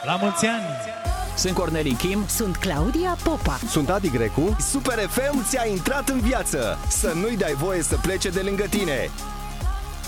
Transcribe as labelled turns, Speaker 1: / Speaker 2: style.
Speaker 1: La mulți ani!
Speaker 2: Sunt Cornelii Kim.
Speaker 3: Sunt Claudia Popa.
Speaker 4: Sunt Adi Grecu.
Speaker 5: Super FM ți-a intrat în viață. Să nu-i dai voie să plece de lângă tine.